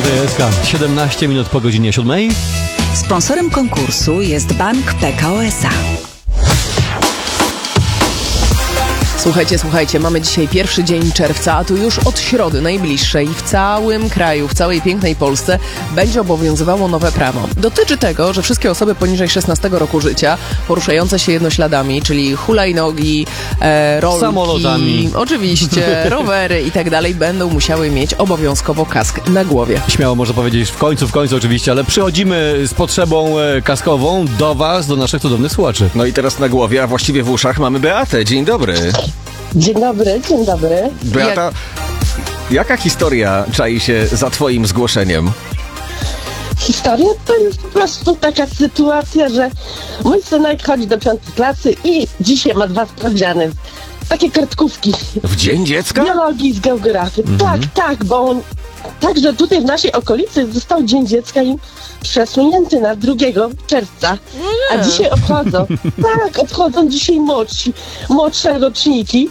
JSK. 17 minut po godzinie 7. Sponsorem konkursu jest Bank PKO SA. Słuchajcie, mamy dzisiaj pierwszy dzień czerwca, a tu już od środy najbliższej w całym kraju, w całej pięknej Polsce będzie obowiązywało nowe prawo. Dotyczy tego, że wszystkie osoby poniżej 16 roku życia, poruszające się jednośladami, czyli hulajnogi, rolki, samolotami, oczywiście rowery i tak dalej, będą musiały mieć obowiązkowo kask na głowie. Śmiało można powiedzieć w końcu oczywiście, ale przychodzimy z potrzebą kaskową do was, do naszych cudownych słuchaczy. No i teraz na głowie, a właściwie w uszach mamy Beatę. Dzień dobry. Dzień dobry. Beata, jaka historia czai się za twoim zgłoszeniem? Historia to jest po prostu taka sytuacja, że mój synek chodzi do 5. klasy i dzisiaj ma 2 sprawdziany. Takie kartkówki. W Dzień Dziecka? Biologii z geografii. Tak, bo on, także tutaj w naszej okolicy został Dzień Dziecka im przesunięty na 2 czerwca. A dzisiaj obchodzą dzisiaj młodsze roczniki.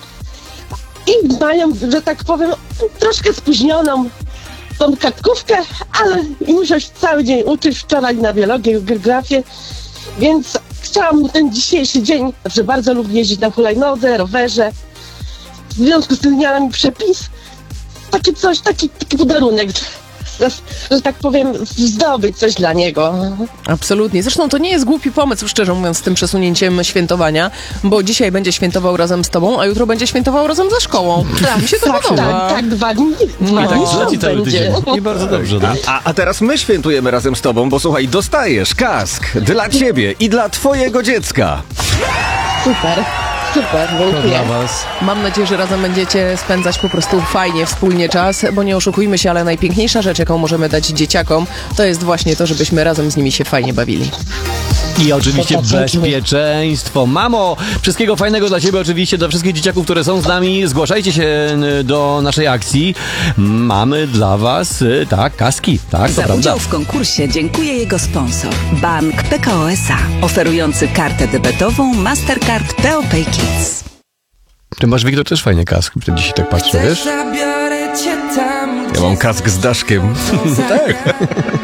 I mają, że tak powiem, troszkę spóźnioną tą kartkówkę, ale muszę się cały dzień uczyć, wczoraj na biologię, geografię, więc chciałam ten dzisiejszy dzień, że bardzo lubię jeździć na hulajnodze, rowerze. W związku z tym miała mi przepis, taki podarunek, że tak powiem, zdobyć coś dla niego. Absolutnie. Zresztą to nie jest głupi pomysł, szczerze mówiąc, z tym przesunięciem świętowania, bo dzisiaj będzie świętował razem z tobą, a jutro będzie świętował razem ze szkołą. Mi się to podoba. Tak, 2 dni. I tak zleci cały tydzień. I bardzo dobrze, no. A teraz my świętujemy razem z tobą, bo słuchaj, dostajesz kask dla ciebie i dla twojego dziecka. Super, To dziękuję. dla was. Mam nadzieję, że razem będziecie spędzać po prostu fajnie, wspólnie czas, bo nie oszukujmy się, ale najpiękniejsza rzecz, jaką możemy dać dzieciakom, to jest właśnie to, żebyśmy razem z nimi się fajnie bawili. I oczywiście Dziękuję. bezpieczeństwo. Mamo, wszystkiego fajnego dla ciebie, oczywiście dla wszystkich dzieciaków, które są z nami. Zgłaszajcie się do naszej akcji. Mamy dla was, kaski. Tak, to Za prawda. udział w konkursie dziękuję jego sponsor. Bank PKO SA. Oferujący kartę debetową Mastercard POP Kids. Ty masz, Wiktor, też fajny kask. Wtedy dzisiaj tak patrzę, wiesz? Ja mam kask z daszkiem. Tak.